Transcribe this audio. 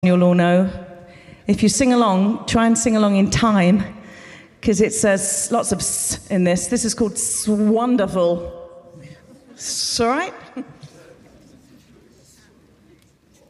you'll all know. If you sing along, try and sing along in time, because it says lots of s in this. This is called Swonderful. It's all right?